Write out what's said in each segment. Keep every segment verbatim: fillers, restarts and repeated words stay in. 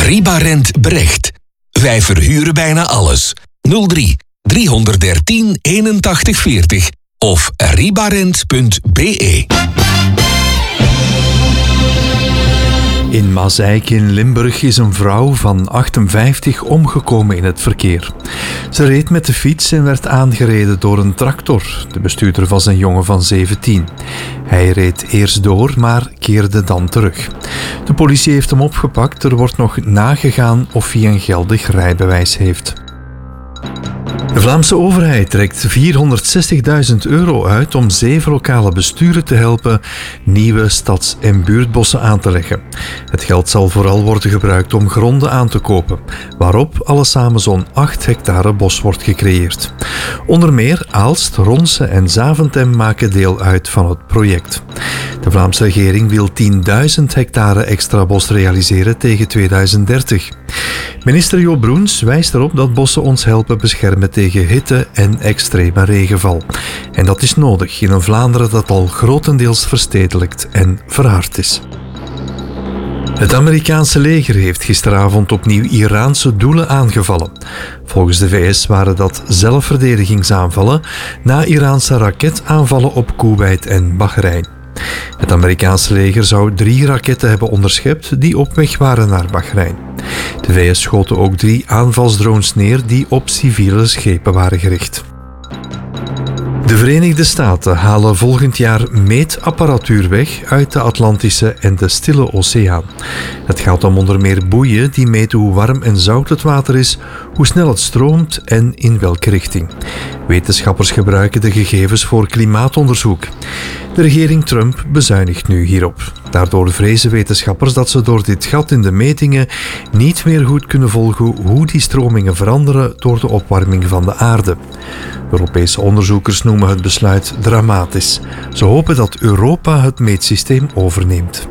Ribarent Brecht. Wij verhuren bijna alles. nul drie driehonderddertien eenentachtig veertig of ribarent punt b e. In Mazeik in Limburg is een vrouw van achtenvijftig omgekomen in het verkeer. Ze reed met de fiets en werd aangereden door een tractor. De bestuurder was een jongen van zeventien. Hij reed eerst door, maar keerde dan terug. De politie heeft hem opgepakt. Er wordt nog nagegaan of hij een geldig rijbewijs heeft. De Vlaamse overheid trekt vierhonderdzestigduizend euro uit om zeven lokale besturen te helpen nieuwe stads- en buurtbossen aan te leggen. Het geld zal vooral worden gebruikt om gronden aan te kopen, waarop allesamen zo'n acht hectare bos wordt gecreëerd. Onder meer Aalst, Ronse en Zaventem maken deel uit van het project. De Vlaamse regering wil tienduizend hectare extra bos realiseren tegen tweeduizend dertig. Minister Jo Broens wijst erop dat bossen ons helpen beschermen tegen hitte en extreme regenval. En dat is nodig in een Vlaanderen dat al grotendeels verstedelijkt en verhard is. Het Amerikaanse leger heeft gisteravond opnieuw Iraanse doelen aangevallen. Volgens de V S waren dat zelfverdedigingsaanvallen na Iraanse raketaanvallen op Koeweit en Bahrein. Het Amerikaanse leger zou drie raketten hebben onderschept die op weg waren naar Bahrein. De V S schoten ook drie aanvalsdrones neer die op civiele schepen waren gericht. De Verenigde Staten halen volgend jaar meetapparatuur weg uit de Atlantische en de Stille Oceaan. Het gaat om onder meer boeien die meten hoe warm en zout het water is, hoe snel het stroomt en in welke richting. Wetenschappers gebruiken de gegevens voor klimaatonderzoek. De regering Trump bezuinigt nu hierop. Daardoor vrezen wetenschappers dat ze door dit gat in de metingen niet meer goed kunnen volgen hoe die stromingen veranderen door de opwarming van de aarde. Europese onderzoekers noemen het besluit dramatisch. Ze hopen dat Europa het meetsysteem overneemt.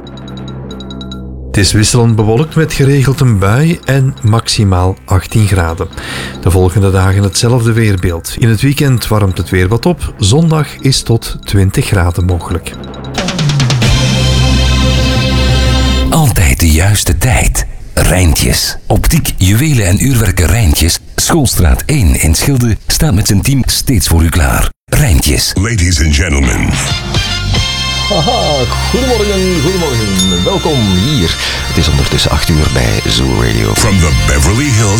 Het is wisselend bewolkt met geregeld een bui en maximaal achttien graden. De volgende dagen hetzelfde weerbeeld. In het weekend warmt het weer wat op. Zondag is tot twintig graden mogelijk. Altijd de juiste tijd. Rijntjes. Optiek, juwelen en uurwerken Rijntjes. Schoolstraat één in Schilde staat met zijn team steeds voor u klaar. Rijntjes. Ladies and gentlemen. Haha, goedemorgen, goedemorgen. Welkom hier. Het is ondertussen acht uur bij Zoo Radio. From the Beverly Hills